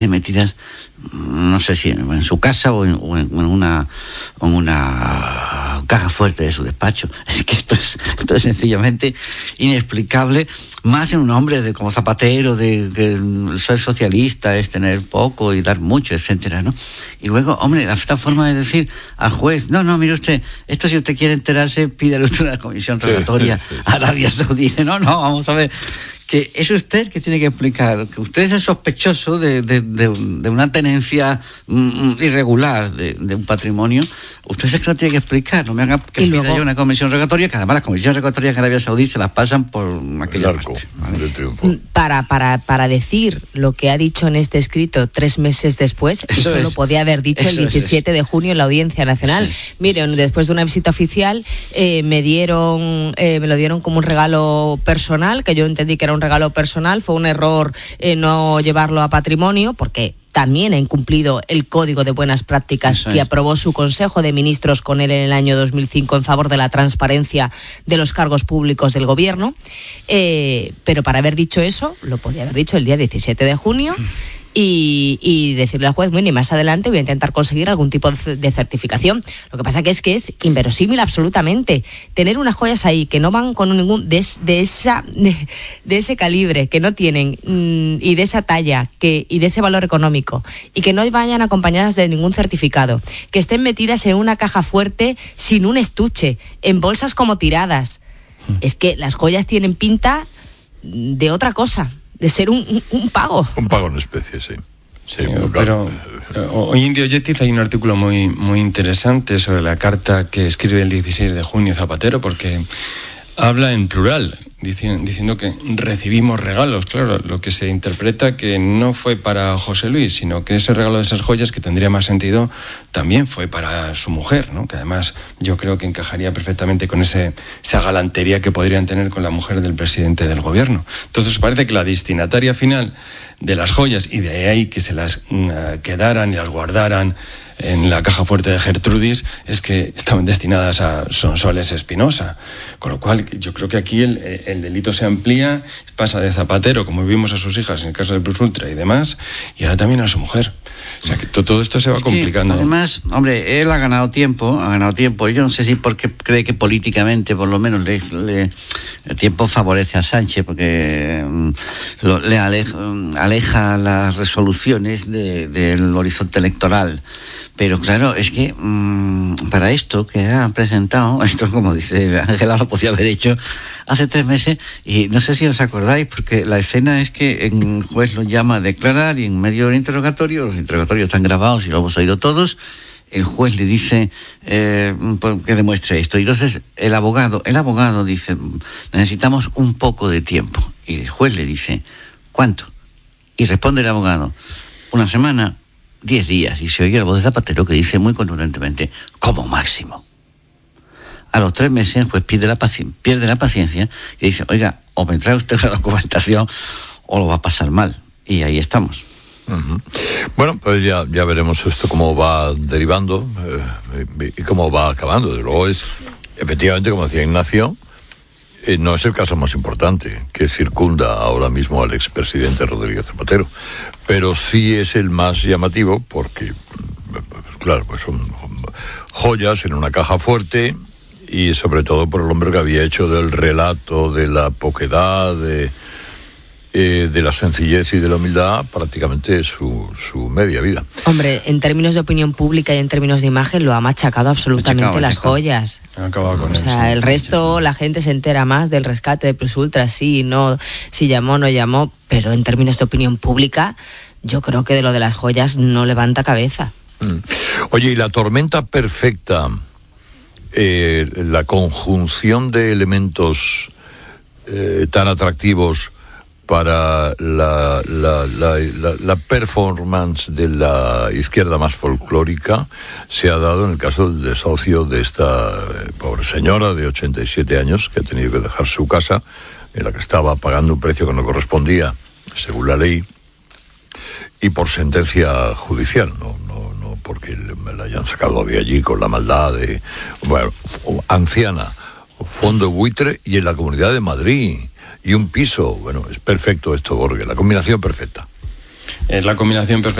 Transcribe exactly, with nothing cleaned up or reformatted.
metidas, no sé si en su casa o en, o en una, o en una caja fuerte de su despacho. Es que esto es, esto es sencillamente inexplicable, más en un hombre de, como Zapatero, de que ser socialista es tener poco y dar mucho, etcétera, ¿no? Y luego, hombre, esta forma de decir al juez, no, no, mire usted, esto si usted quiere enterarse, pídale usted una comisión rogatoria sí, sí, sí. a Arabia Saudí. No, no, vamos a ver. Que es usted que tiene que explicar, que usted es el sospechoso de, de, de, de una tenencia mm, irregular de, de un patrimonio. Usted es el que lo tiene que explicar, no me haga que pida yo una comisión rogatoria, que además las comisiones rogatorias en Arabia Saudí se las pasan por aquella arco parte, ¿vale? del triunfo. Para, para, para decir lo que ha dicho en este escrito tres meses después, eso, eso es, lo podía haber dicho el diecisiete es, de junio en la Audiencia Nacional. Sí. Miren, después de una visita oficial eh, me dieron, eh, me lo dieron como un regalo personal, que yo entendí que era un regalo personal, fue un error eh, no llevarlo a patrimonio, porque también ha incumplido el Código de Buenas Prácticas que aprobó su Consejo de Ministros con él en el año dos mil cinco en favor de la transparencia de los cargos públicos del Gobierno. Eh, pero para haber dicho eso, lo podía haber dicho el día diecisiete de junio y, y decirle al juez, bueno, y más adelante voy a intentar conseguir algún tipo de certificación. Lo que pasa que es que es inverosímil absolutamente tener unas joyas ahí que no van con ningún de, de esa de, de ese calibre, que no tienen mmm, y de esa talla que y de ese valor económico, y que no vayan acompañadas de ningún certificado, que estén metidas en una caja fuerte sin un estuche, en bolsas como tiradas. Mm. Es que las joyas tienen pinta de otra cosa, de ser un, un, un pago. Un pago en especie, sí. Sí, pero, pero hoy en Diogetis hay un artículo muy, muy interesante sobre la carta que escribe el dieciséis de junio Zapatero, porque habla en plural, diciendo, diciendo que recibimos regalos. Claro, lo que se interpreta que no fue para José Luis, sino que ese regalo de esas joyas, que tendría más sentido, también fue para su mujer, ¿no? Que además yo creo que encajaría perfectamente con ese, esa galantería que podrían tener con la mujer del presidente del gobierno. Entonces parece que la destinataria final de las joyas, y de ahí que se las uh, quedaran y las guardaran en la caja fuerte de Gertrudis, es que estaban destinadas a Sonsoles Espinosa. Con lo cual, yo creo que aquí el, el delito se amplía, pasa de Zapatero, como vimos a sus hijas en el caso de Plus Ultra y demás, y ahora también a su mujer. O sea, que todo esto se va complicando. Sí, además, hombre, él ha ganado tiempo, ha ganado tiempo. Yo no sé si porque cree que políticamente, por lo menos, le, le, el tiempo favorece a Sánchez, porque um, lo, le aleja, um, aleja las resoluciones de, del horizonte electoral. Pero claro, es que mmm, para esto que ha presentado, esto como dice Ángela, lo podía haber hecho hace tres meses, y no sé si os acordáis, porque la escena es que el juez lo llama a declarar y en medio del interrogatorio, los interrogatorios están grabados y lo hemos oído todos, el juez le dice eh, pues, que demuestre esto. Y entonces el abogado, el abogado dice, necesitamos un poco de tiempo. Y el juez le dice, ¿cuánto? Y responde el abogado, una semana, diez días. Y se oye la voz de Zapatero que dice muy contundentemente, como máximo. A los tres meses el juez pierde la, paci- pierde la paciencia y dice, oiga, o me trae usted la documentación o lo va a pasar mal. Y ahí estamos. Uh-huh. Bueno, pues ya, ya veremos esto cómo va derivando eh, y cómo va acabando. Desde luego es, efectivamente, como decía Ignacio, eh, no es el caso más importante que circunda ahora mismo al expresidente Rodríguez Zapatero, pero sí es el más llamativo porque, claro, pues son joyas en una caja fuerte y sobre todo por el hombre que había hecho del relato, de la poquedad, de... Eh, de la sencillez y de la humildad prácticamente su, su media vida. Hombre, en términos de opinión pública y en términos de imagen lo ha machacado absolutamente machacado, las machacado. joyas. Ha acabado con o eso, sea, sí, el resto, machacado. La gente se entera más del rescate de Plus Ultra, sí, no, si llamó, no llamó, pero en términos de opinión pública, yo creo que de lo de las joyas no levanta cabeza. Mm. Oye, y la tormenta perfecta, eh, la conjunción de elementos eh, tan atractivos para la, la, la, la, la performance de la izquierda más folclórica se ha dado en el caso del desahucio de esta eh, pobre señora de ochenta y siete años que ha tenido que dejar su casa, en la que estaba pagando un precio que no correspondía según la ley y por sentencia judicial, no, no, no porque la hayan sacado de allí con la maldad de, bueno, anciana, fondo buitre y en la Comunidad de Madrid. Y un piso, bueno, es perfecto esto, Borges, la combinación perfecta. es la combinación perfecta